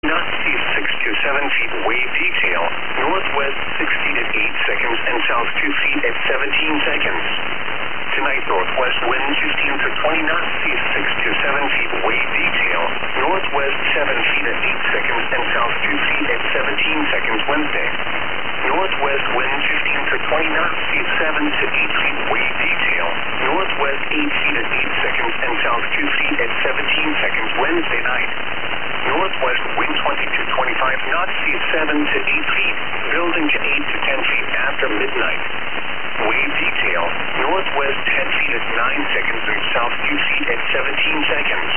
knots, seas 6 to 7 feet, wave detail, northwest 6 feet at 8 seconds and south 2 feet at 17 seconds. Tonight, northwest wind 15 to 20 knots, seas 6 to 7 feet, wave detail, northwest 7 feet at 8 seconds and south 2 feet at 17 seconds. Wednesday, northwest wind 15 to 20 knots, seas 7 to 8 feet, wave detail, northwest 8 feet at 8 seconds and south 2 feet at 17 seconds. Wednesday night, northwest wind 20 to 25 knots, seas 7 to 8 feet, building to 8 to 10 feet after midnight. Wave detail, northwest 10 feet at 9 seconds and south 2 feet at 17 seconds.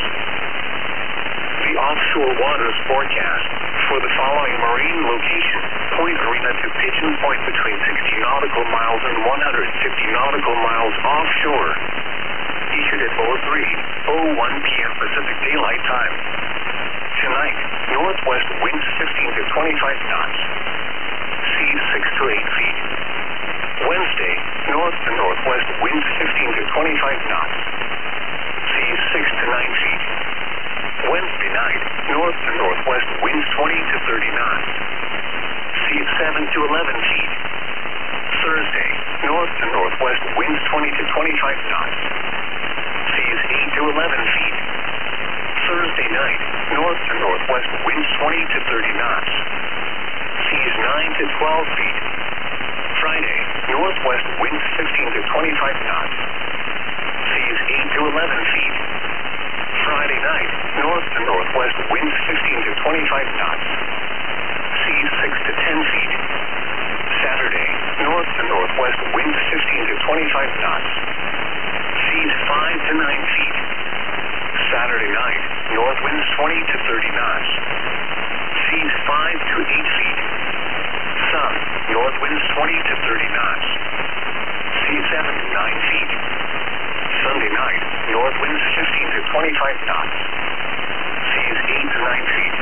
The offshore waters forecast for the following marine location: Point Arena to Pigeon Point between 60 nautical miles and 150 nautical miles offshore. Issued at 03:01 p.m. Pacific Daylight Time. Tonight, northwest winds 15 to 25 knots. Seas 6 to 8 feet. Wednesday, north to northwest winds 15 to 25 knots. Seas 6 to 9 feet. Wednesday night, north to northwest winds 20 to 30 knots. Seas 7 to 11 feet. Thursday, north to northwest winds 20 to 25 knots. Seas 8 to 11 feet. Thursday night, north to northwest winds 20 to 30 knots. Seas 9 to 12 feet. Friday, northwest winds 15 to 25 knots. Seas 8 to 11 feet. Friday night, north to northwest winds 15 to 25 knots. Seas 6 to 10 feet. Saturday, north to northwest winds 15 to 25 knots. Seas 5 to 9 feet. Saturday night, north winds 20 to 30 knots. Seas 5 to 8 feet. Sun, north winds 20 to 30 knots. Seas 7 to 9 feet. Sunday night, north winds 15 to 25 knots. Seas 8 to 9 feet.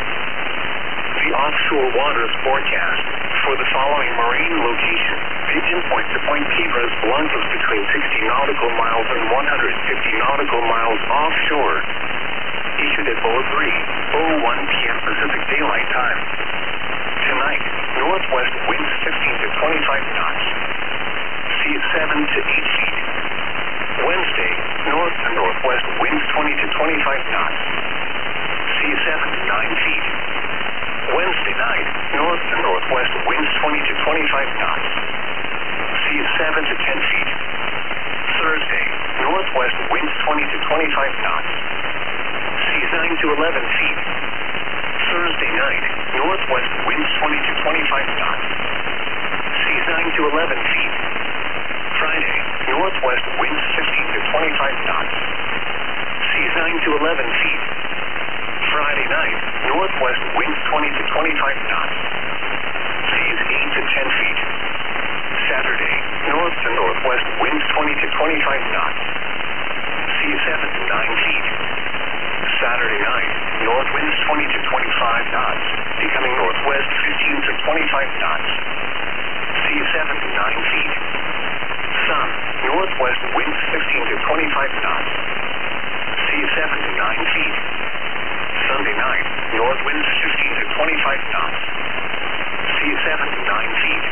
The offshore waters forecast for the following marine location: Pigeon Point to Point Piedras Blancas between 60 nautical miles and 150 nautical miles offshore. Issued at 03:01 p.m. Pacific Daylight Time. Tonight, northwest winds 15 to 25 knots. Seas 7 to 8 feet. Wednesday, north to northwest winds 20 to 25 knots. Seas 7 to 9 feet. Wednesday night, north to northwest winds 20 to 25 knots. Seas 7 to 10 feet. Thursday, northwest winds 20 to 25 knots. Seas 9 to 11 feet. Thursday night, northwest winds 20 to 25 knots. Seas 9 to 11 feet. Friday, northwest winds 15 to 25 knots. Seas 9 to 11 feet. Friday night, northwest winds 20 to 25 knots. Seas 8 to 10 feet. Saturday, north to northwest winds 20 to 25 knots. Seas 7 to 9 feet. Saturday night, north winds 20 to 25 knots, becoming northwest 15 to 25 knots. Seas 7 to 9 feet. Sun, northwest winds 15 to 25 knots. Seas 7 to 9 feet. Sunday night, north winds 15 to 25 knots. Seas 7 to 9 feet.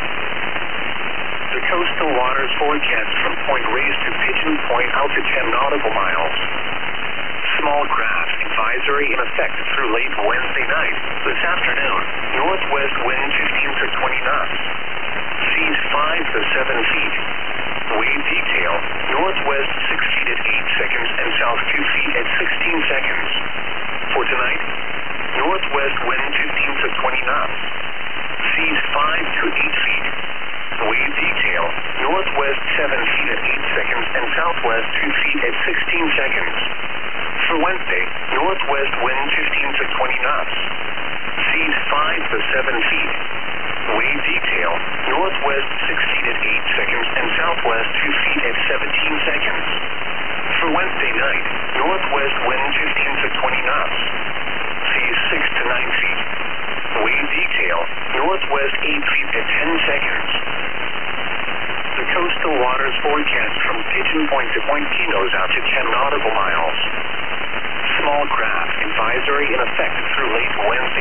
The coastal waters forecast from Point Reyes to Pigeon Point out to 10 nautical miles. Small craft advisory in effect through late Wednesday night. This afternoon, northwest wind 15 to 20 knots. Seas 5 to 7 feet. Wave detail, northwest 6 feet at 8 seconds and south 2 feet at 16 seconds. For tonight, northwest wind 15 to 20 knots. Seas 5 to 8 feet. Wave detail, northwest 7 feet at 8 seconds and southwest 2 feet at 16 seconds. For Wednesday, northwest wind 15 to 20 knots. Seas 5 to 7 feet. Wave detail, northwest 6 feet at 8 seconds and southwest 2 feet at 17 seconds. For Wednesday night, northwest wind 15 to 20 knots. Seas 6 to 9 feet. Wave detail, northwest 8 feet at 10 seconds. The coastal waters forecast from Pigeon Point to Point Pinos out to 10 nautical miles. Small craft advisory in effect through late Wednesday.